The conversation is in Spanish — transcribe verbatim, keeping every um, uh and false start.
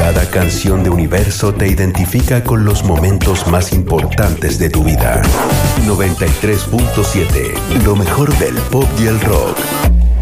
Cada canción de Universo te identifica con los momentos más importantes de tu vida. noventa y tres punto siete, lo mejor del pop y el rock.